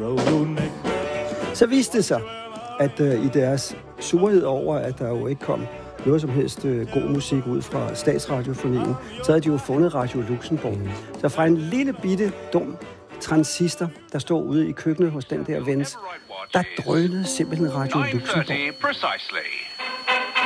Så viste det sig, at i deres surhed over, at der jo ikke kom noget som helst god musik ud fra Statsradiofonien, så havde de jo fundet Radio Luxembourg. Så fra en lille bitte dum transistor, der stod ude i køkkenet hos den der Vens, der drønede simpelthen Radio Luxembourg.